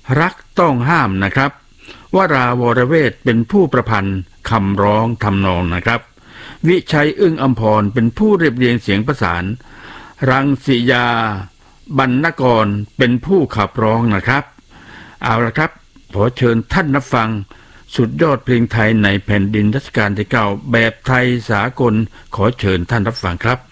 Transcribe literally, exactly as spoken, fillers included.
รักต้องห้ามนะครับวราวรเวทเป็นผู้ประพันธ์คำร้องทำนองนะครับวิชัยอึ้งอำพรเป็นผู้เรียบเรียงเสียงประสานรังสิยาบรรณกรเป็นผู้ขับร้องนะครับเอาละครับขอเชิญท่านรับฟังสุดยอดเพลงไทยในแผ่นดินรัชกาลที่เก้าแบบไทยสากลขอเชิญท่านรับฟังครับ